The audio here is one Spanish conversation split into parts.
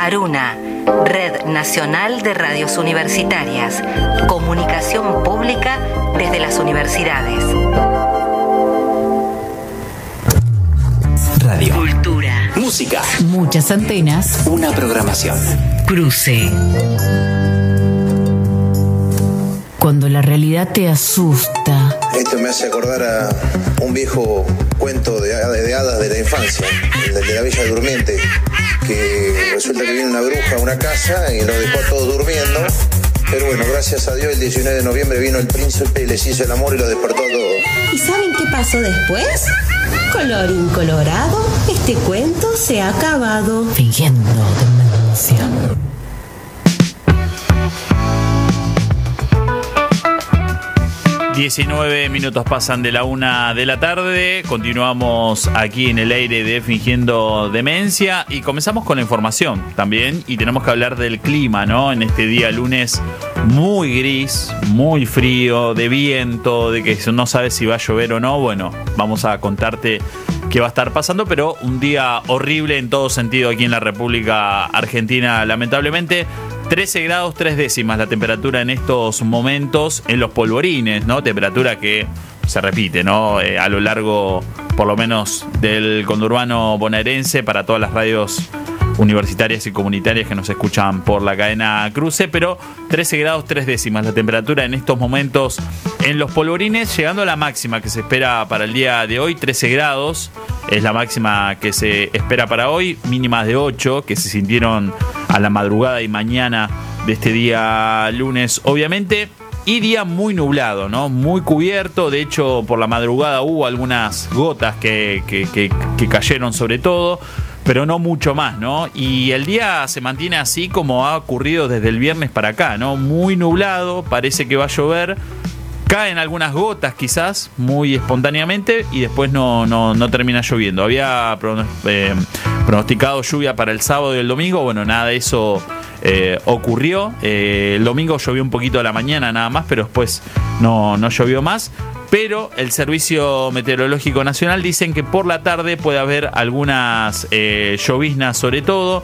Aruna, Red Nacional de Radios Universitarias. Comunicación pública desde las universidades. Radio. Cultura. Música. Muchas antenas. Una programación. Cruce. Cuando la realidad te asusta. Esto me hace acordar a un viejo cuento de hadas de la infancia, el de la Bella Durmiente, que resulta que viene una bruja a una casa y los dejó a todos durmiendo, pero bueno, gracias a Dios el 19 de noviembre vino el príncipe y les hizo el amor y los despertó a todos. ¿Y saben qué pasó después? Colorín colorado, este cuento se ha acabado. Fingiendo demencia. 19 minutos pasan de la 1 de la tarde, continuamos aquí en el aire de Fingiendo Demencia y comenzamos con la información también y tenemos que hablar del clima, ¿no? En este día lunes muy gris, muy frío, de viento, de que no sabes si va a llover o no. Bueno, vamos a contarte qué va a estar pasando, pero un día horrible en todo sentido aquí en la República Argentina, lamentablemente. 13 grados 3 décimas la temperatura en estos momentos en los polvorines, ¿no? Temperatura que se repite, ¿no? A lo largo, por lo menos, del conurbano bonaerense para todas las radios universitarias y comunitarias que nos escuchan por la cadena Cruce, pero 13 grados 3 décimas la temperatura en estos momentos en los polvorines, llegando a la máxima que se espera para el día de hoy, 13 grados. Es la máxima que se espera para hoy, mínimas de 8 que se sintieron a la madrugada y mañana de este día lunes, obviamente. Y día muy nublado, ¿no? Muy cubierto. De hecho, por la madrugada hubo algunas gotas que cayeron sobre todo, pero no mucho más, ¿no? Y el día se mantiene así como ha ocurrido desde el viernes para acá, ¿no? Muy nublado, parece que va a llover. Caen algunas gotas quizás muy espontáneamente y después no termina lloviendo. Había pronosticado lluvia para el sábado y el domingo. Bueno, nada de eso ocurrió. El domingo llovió un poquito a la mañana nada más, pero después no llovió más. Pero el Servicio Meteorológico Nacional dicen que por la tarde puede haber algunas lloviznas sobre todo.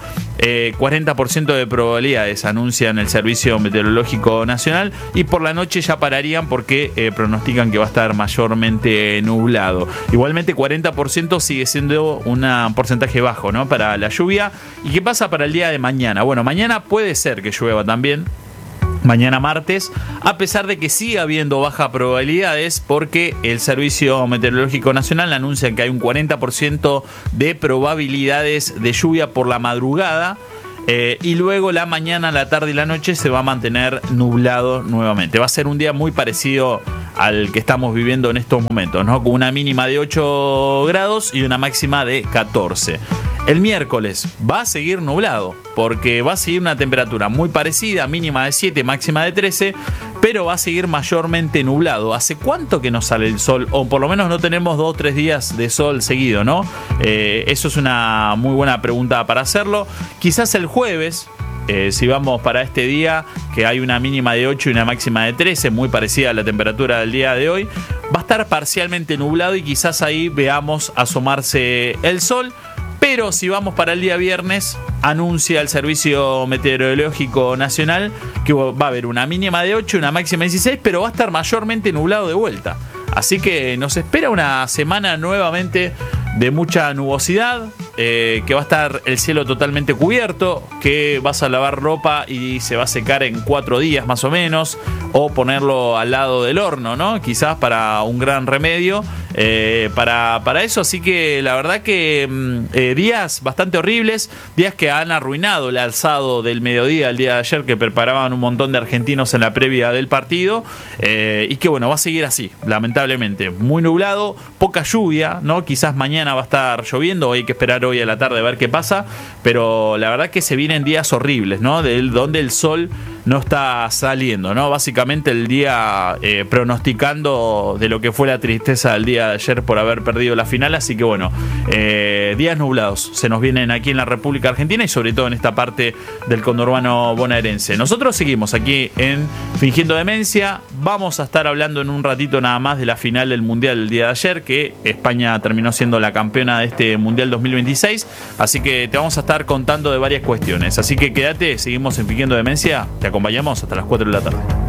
40% de probabilidades anuncian el Servicio Meteorológico Nacional y por la noche ya pararían porque pronostican que va a estar mayormente nublado. Igualmente 40% sigue siendo un porcentaje bajo, ¿no? Para la lluvia. ¿Y qué pasa para el día de mañana? Bueno, mañana puede ser que llueva también. Mañana martes, a pesar de que sigue habiendo bajas probabilidades porque el Servicio Meteorológico Nacional anuncia que hay un 40% de probabilidades de lluvia por la madrugada y luego la mañana, la tarde y la noche se va a mantener nublado nuevamente. Va a ser un día muy parecido al que estamos viviendo en estos momentos, ¿no? Con una mínima de 8 grados y una máxima de 14. El miércoles va a seguir nublado porque va a seguir una temperatura muy parecida, mínima de 7, máxima de 13, pero va a seguir mayormente nublado. ¿Hace cuánto que no sale el sol? O por lo menos no tenemos 2 o 3 días de sol seguido, ¿no? Eso es una muy buena pregunta para hacerlo. Quizás el jueves, si vamos para este día, que hay una mínima de 8 y una máxima de 13, muy parecida a la temperatura del día de hoy, va a estar parcialmente nublado y quizás ahí veamos asomarse el sol. Pero si vamos para el día viernes, anuncia el Servicio Meteorológico Nacional que va a haber una mínima de 8 y una máxima de 16, pero va a estar mayormente nublado de vuelta. Así que nos espera una semana nuevamente de mucha nubosidad, que va a estar el cielo totalmente cubierto, que vas a lavar ropa y se va a secar en 4 días más o menos, o ponerlo al lado del horno, ¿no? Quizás para un gran remedio para eso. Así que la verdad que días bastante horribles, días que han arruinado el alzado del mediodía el día de ayer, que preparaban un montón de argentinos en la previa del partido, y que bueno, va a seguir así, lamentablemente. Muy nublado, poca lluvia, ¿no? Quizás mañana va a estar lloviendo, hay que esperar hoy a la tarde a ver qué pasa, pero la verdad que se vienen días horribles, ¿no? Donde el sol no está saliendo, ¿no? Básicamente el día pronosticando de lo que fue la tristeza del día de ayer por haber perdido la final, así que bueno, días nublados se nos vienen aquí en la República Argentina y sobre todo en esta parte del conurbano bonaerense. Nosotros seguimos aquí en Fingiendo Demencia, vamos a estar hablando en un ratito nada más de la final del Mundial del día de ayer, que España terminó siendo la campeona de este Mundial 2026, así que te vamos a estar contando de varias cuestiones, así que quédate, seguimos en Fingiendo Demencia, te acompañamos hasta las 4 de la tarde.